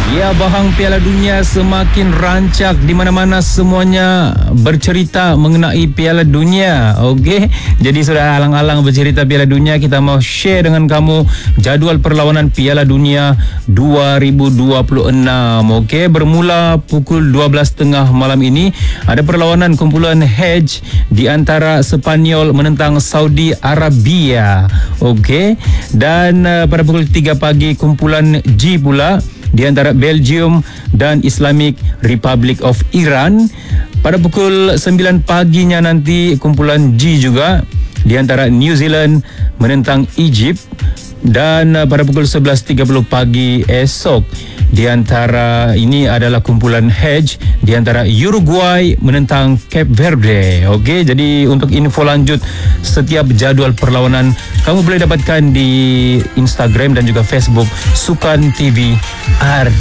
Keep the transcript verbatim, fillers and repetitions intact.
Ya, bahang Piala Dunia semakin rancak, di mana-mana semuanya bercerita mengenai Piala Dunia. Okey, jadi sudah alang-alang bercerita Piala Dunia, kita mau share dengan kamu jadual perlawanan Piala Dunia dua ribu dua puluh enam. Okey, bermula pukul dua belas tiga puluh malam ini ada perlawanan kumpulan H di antara Sepanyol menentang Saudi Arabia. Okey, dan uh, pada pukul tiga pagi kumpulan G pula di antara Belgium dan Islamic Republic of Iran. Pada pukul sembilan paginya nanti kumpulan G juga di antara New Zealand menentang Egypt. Dan uh, pada pukul sebelas tiga puluh pagi esok di antara ini adalah kumpulan H di antara Uruguay menentang Cape Verde. Okey, jadi untuk info lanjut setiap jadual perlawanan kamu boleh dapatkan di Instagram dan juga Facebook Sukan T V R.